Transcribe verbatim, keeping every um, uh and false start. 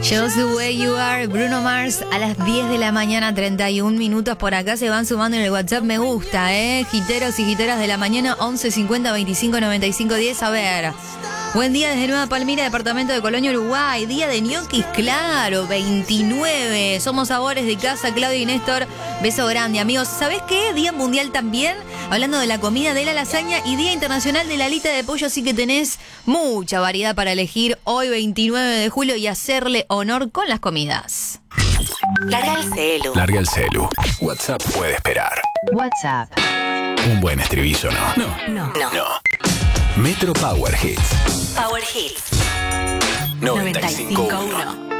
Just the way you are, Bruno Mars, a las diez de la mañana, treinta y un minutos. Por acá se van sumando en el WhatsApp, me gusta, ¿eh? Giteros y giteras de la mañana, once cincuenta veinticinco noventa y cinco diez. A ver, buen día desde Nueva Palmira, departamento de Colonia, Uruguay. Día de ñoquis, claro, veintinueve. Somos sabores de casa, Claudia y Néstor. Beso grande, amigos. ¿Sabés qué? Día mundial también, hablando de la comida, de la lasaña, y Día internacional de la alita de pollo. Así que tenés mucha variedad para elegir hoy, veintinueve de julio, y hacerle honor con las comidas. Larga el celu. Larga el celu. WhatsApp puede esperar. WhatsApp. Un buen estribillo, ¿no? No. No. No. No. Metro Power Hits. Power Hits. noventa y cinco punto uno.